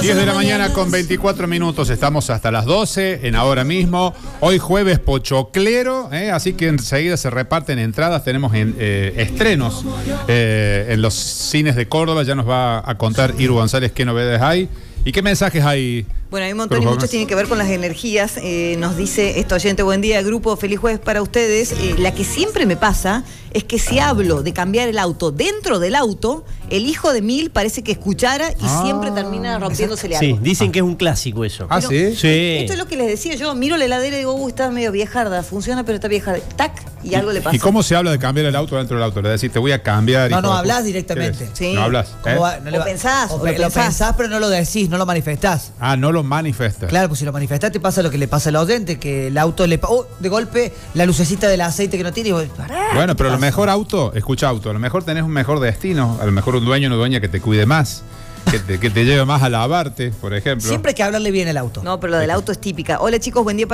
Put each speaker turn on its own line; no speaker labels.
10 de la mañana con 24 minutos, estamos hasta las 12 en Ahora Mismo. Hoy jueves pochoclero, así que enseguida se reparten entradas. Tenemos estrenos en los cines de Córdoba. Ya nos va a contar Iru González qué novedades hay y qué mensajes hay.
Bueno, hay un montón y muchos tienen que ver con las energías. Nos dice este oyente: buen día, grupo, feliz jueves para ustedes. La que siempre me pasa es que si hablo de cambiar el auto dentro del auto, el hijo de Mil parece que escuchara y siempre termina rompiéndosele algo.
Sí, dicen que es un clásico eso.
¿Ah, sí?
Sí.
Esto es lo que les decía yo. Miro la heladera y digo, está medio viejarda, funciona, pero está viejarda. Tac, y algo le pasa.
¿Y cómo se habla de cambiar el auto dentro del auto? Le decís, te voy a cambiar.
No hablas directamente.
Sí.
No hablas.
Lo pensás.
Lo pensás, pero no lo decís, no lo manifestás.
Ah, no lo manifestas.
Claro, pues si lo manifestás te pasa lo que le pasa al oyente, que el auto le... de golpe, la lucecita del aceite que no tiene y vos, pará.
Bueno, pero a lo mejor escucha auto, a lo mejor tenés un mejor destino, a lo mejor un dueño o una dueña que te cuide más, que te lleve más a lavarte, por ejemplo.
Siempre hay que hablarle bien al auto.
No, pero lo del auto es típica. Hola chicos, buen día.